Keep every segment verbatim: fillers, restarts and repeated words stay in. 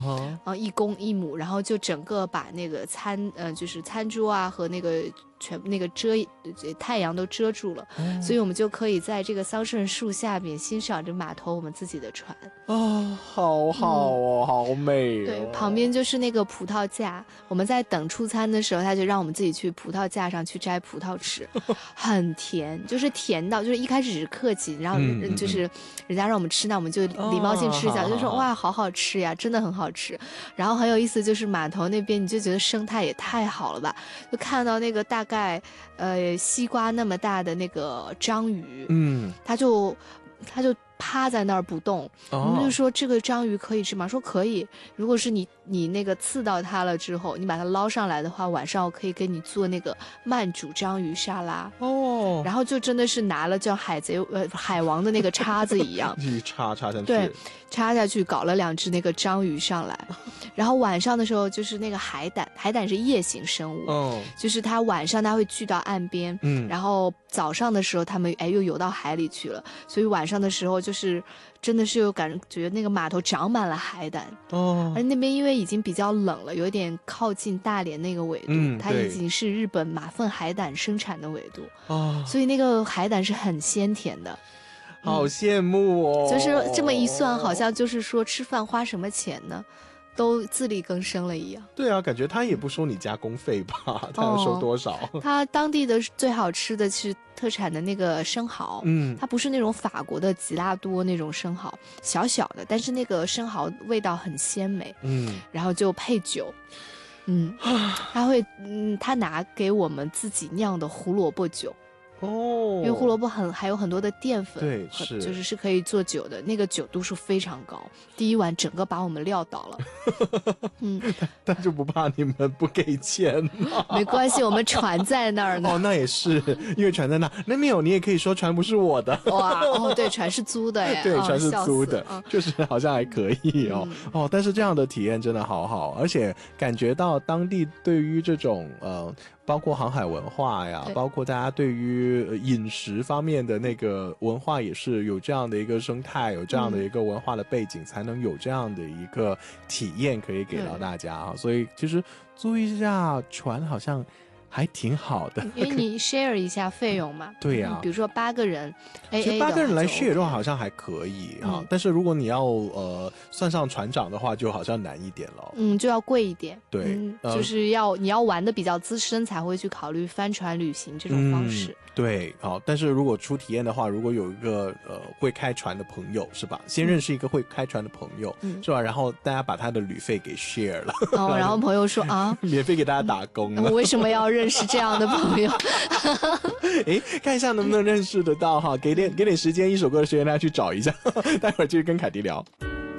啊、 呃，一公一母，然后就整个把那个餐呃就是餐桌啊和那个全那个遮太阳都遮住了、哦、所以我们就可以在这个桑葚树下面欣赏着码头我们自己的船啊、哦，好好哦、嗯、好美哦。 对，旁边就是那个葡萄架，我们在等出餐的时候他就让我们自己去葡萄架上去摘葡萄吃很甜，就是甜到就是一开始只是客气，然后就是人家让我们吃，那我们就礼貌性吃一下、哦、就说哇好好吃呀，真的很好吃。然后很有意思，就是码头那边你就觉得生态也太好了吧，就看到那个大概呃西瓜那么大的那个章鱼， 嗯， 它就它就趴在那儿不动、哦、我们就说这个章鱼可以吃吗？说可以，如果是你你那个刺到它了之后，你把它捞上来的话，晚上我可以给你做那个慢煮章鱼沙拉哦。 然后就真的是拿了叫海贼呃海王的那个叉子一样一插插下去， 对，插下去搞了两只那个章鱼上来然后晚上的时候就是那个海胆，海胆是夜行生物、哦、就是它晚上它会聚到岸边，嗯，然后早上的时候它们哎又游到海里去了，所以晚上的时候就是真的是有感觉那个码头长满了海胆哦。而那边因为已经比较冷了，有点靠近大连那个纬度、嗯、它已经是日本马粪海胆生产的纬度哦，所以那个海胆是很鲜甜的， 好羡慕哦、 嗯、就是这么一算好像就是说吃饭花什么钱呢，都自力更生了一样。 对啊，感觉他也不收你加工费吧、哦、他要收多少？ 他当地的最好吃的是特产的那个生蚝，嗯，它不是那种法国的吉拉多那种生蚝，小小的，但是那个生蚝味道很鲜美，嗯，然后就配酒，嗯，他会，嗯，他拿给我们自己酿的胡萝卜酒。哦，因为胡萝卜很还有很多的淀粉， 对，是就是是可以做酒的，那个酒度数非常高，第一碗整个把我们撂倒了。嗯， 但就不怕你们不给钱吗？ 没关系，我们船在那儿呢。 哦，那也是，因为船在那，那没有你也可以说船不是我的。 哇，哦，对，船是租的耶。 对， 哦、 船是租的，确实、嗯、好像还可以哦、嗯。哦，但是这样的体验真的好好，而且感觉到当地对于这种呃。包括航海文化呀，包括大家对于饮食方面的那个文化也是有这样的一个生态，有这样的一个文化的背景、嗯、才能有这样的一个体验可以给到大家啊。所以其实租一下船好像还挺好的， 因为你 share 一下费用嘛。 对呀、啊嗯， 比如说八个人 A A 的， 其实八个人来 share 的话好像还可以哈、嗯，但是如果你要呃算上船长的话，就好像难一点了。 嗯，就要贵一点。 对、 嗯呃，就是要你要玩的比较资深才会去考虑帆船旅行这种方式。 嗯、对，好，但是如果出体验的话，如果有一个呃会开船的朋友是吧？先认识一个会开船的朋友、嗯、是吧？然后大家把他的旅费给 share 了。 哦，然后朋友说啊， 免费给大家打工了。 我为什么要认识这样的朋友？ 哎，看一下能不能認識得到哈，給點給點時間，一首歌的時間大家去找一下，待會兒繼續跟凱迪聊。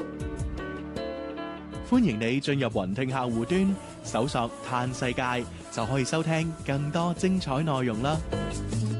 歡迎你進入雲聽客戶端，搜索嘆世界就可以收聽更多精彩內容啦。